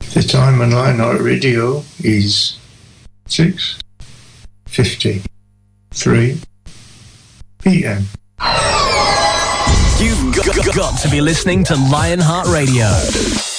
The time on Lionheart Radio is 6:53 p.m. You've got to be listening to Lionheart Radio.